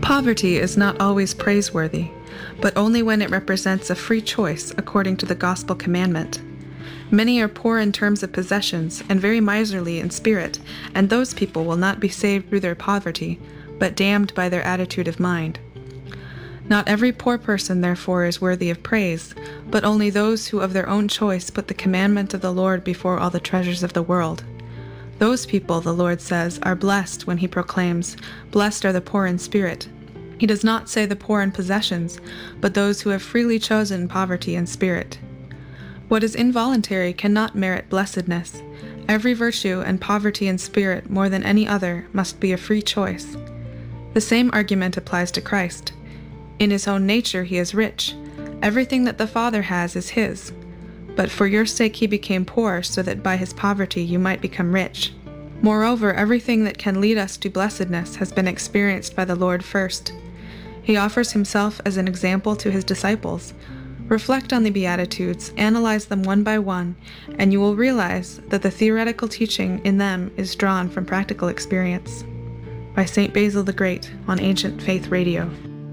Poverty is not always praiseworthy, but only when it represents a free choice according to the gospel commandment. Many are poor in terms of possessions and very miserly in spirit, and those people will not be saved through their poverty, but damned by their attitude of mind. Not every poor person, therefore, is worthy of praise, but only those who of their own choice put the commandment of the Lord before all the treasures of the world. Those people, the Lord says, are blessed when he proclaims, "Blessed are the poor in spirit." He does not say the poor in possessions, but those who have freely chosen poverty in spirit. What is involuntary cannot merit blessedness. Every virtue and poverty in spirit, more than any other, must be a free choice. The same argument applies to Christ. In his own nature he is rich. Everything that the Father has is his. But for your sake he became poor, so that by his poverty you might become rich. Moreover, everything that can lead us to blessedness has been experienced by the Lord first. He offers himself as an example to his disciples. Reflect on the Beatitudes, analyze them one by one, and you will realize that the theoretical teaching in them is drawn from practical experience. By St. Basil the Great on Ancient Faith Radio.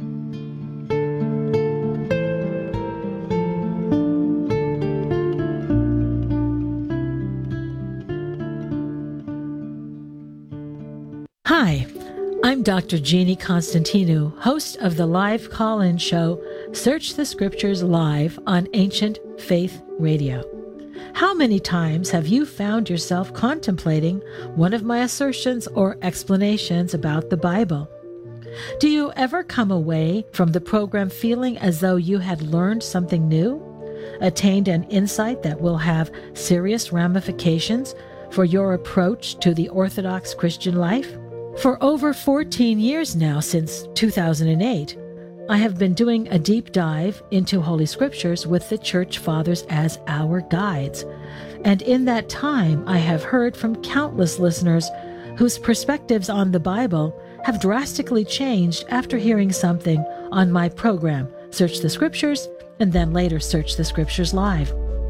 Hi, I'm Dr. Jeannie Constantinou, host of the live call-in show Search the Scriptures Live on Ancient Faith Radio. How many times have you found yourself contemplating one of my assertions or explanations about the Bible? Do you ever come away from the program feeling as though you had learned something new, attained an insight that will have serious ramifications for your approach to the Orthodox Christian life? For over 14 years now, since 2008, I have been doing a deep dive into Holy Scriptures with the Church Fathers as our guides. And in that time, I have heard from countless listeners whose perspectives on the Bible have drastically changed after hearing something on my program, Search the Scriptures, and then later Search the Scriptures Live.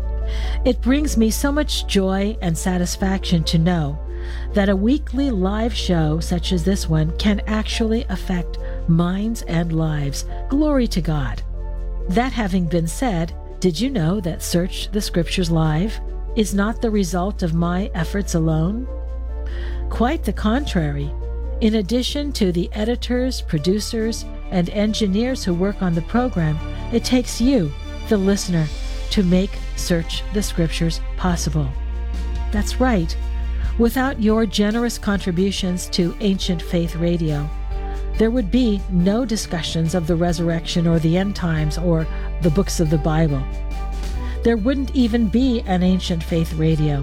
It brings me so much joy and satisfaction to know that a weekly live show such as this one can actually affect minds and lives. Glory to God. That having been said, did you know that Search the Scriptures Live is not the result of my efforts alone? Quite the contrary. In addition to the editors, producers, and engineers who work on the program, it takes you, the listener, to make Search the Scriptures possible. That's right. Without your generous contributions to Ancient Faith Radio, there would be no discussions of the resurrection or the end times or the books of the Bible. There wouldn't even be an Ancient Faith Radio.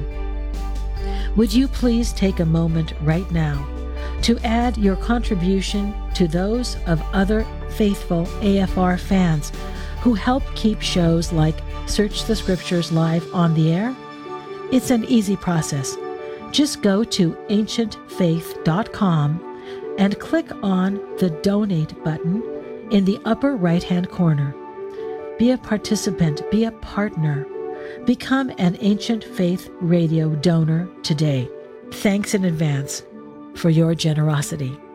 Would you please take a moment right now to add your contribution to those of other faithful AFR fans who help keep shows like Search the Scriptures Live on the air? It's an easy process. Just go to ancientfaith.com and click on the Donate button in the upper right-hand corner. Be a participant, be a partner. Become an Ancient Faith Radio donor today. Thanks in advance for your generosity.